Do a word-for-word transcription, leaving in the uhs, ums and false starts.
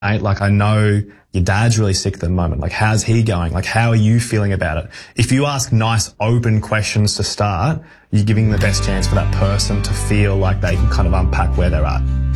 mate, like I know your dad's really sick at the moment. Like, how's he going? Like, how are you feeling about it? If you ask nice, open questions to start, you're giving the best chance for that person to feel like they can kind of unpack where they're at.